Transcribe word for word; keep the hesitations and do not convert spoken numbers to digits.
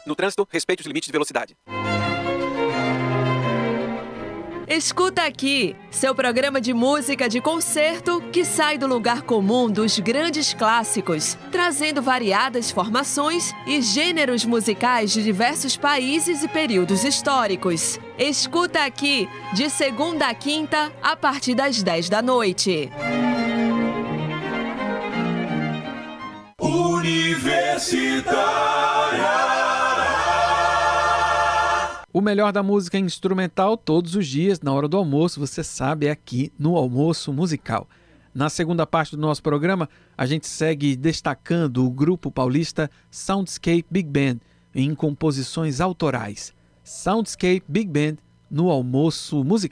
No trânsito, respeite os limites de velocidade. Escuta aqui, seu programa de música de concerto que sai do lugar comum dos grandes clássicos, trazendo variadas formações e gêneros musicais de diversos países e períodos históricos. Escuta aqui, de segunda a quinta, a partir das dez da noite. Universitária. O melhor da música instrumental todos os dias, na hora do almoço, você sabe, é aqui no Almoço Musical. Na segunda parte do nosso programa, a gente segue destacando o grupo paulista Soundscape Big Band em composições autorais. Soundscape Big Band no Almoço Musical.